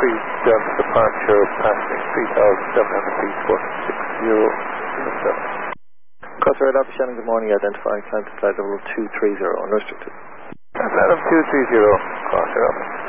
Delta departure, passing 3,700 feet, 46007. Crossroad Alpha Shannon, good morning, identifying climb to flight level 230, unrestricted. Adam 230, Crossroad Alpha.